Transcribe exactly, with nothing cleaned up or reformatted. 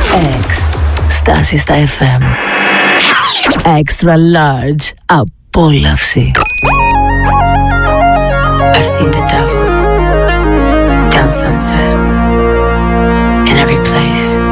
X. Στάση στα εφ εμ. Extra large. Απόλαυση. I've seen the devil down Sunset, in every place.